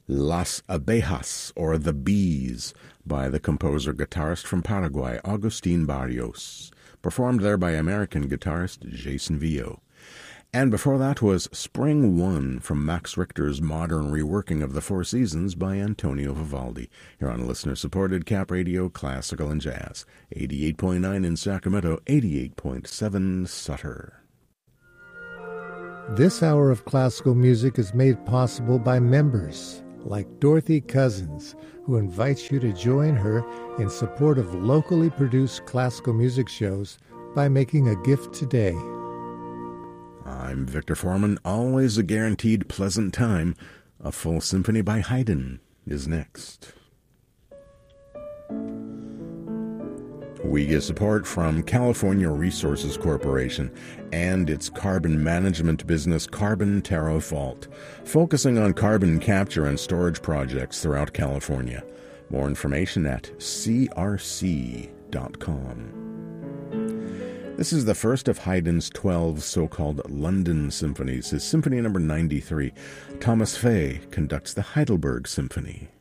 Las Abejas, or The Bees, by the composer-guitarist from Paraguay, Agustin Barrios, performed there by American guitarist Jason Vio. And before that was Spring One from Max Richter's modern reworking of The Four Seasons by Antonio Vivaldi, here on listener-supported Cap Radio Classical and Jazz, 88.9 in Sacramento, 88.7 Sutter. This hour of classical music is made possible by members like Dorothy Cousins, who invites you to join her in support of locally produced classical music shows by making a gift today. I'm Victor Foreman. Always a guaranteed pleasant time. A full symphony by Haydn is next. We get support from California Resources Corporation and its carbon management business Carbon TerraVault, focusing on carbon capture and storage projects throughout California. More information at crc.com. This is the first of Haydn's 12 so-called London symphonies, his Symphony No. 93. Thomas Fay conducts the Heidelberg Symphony.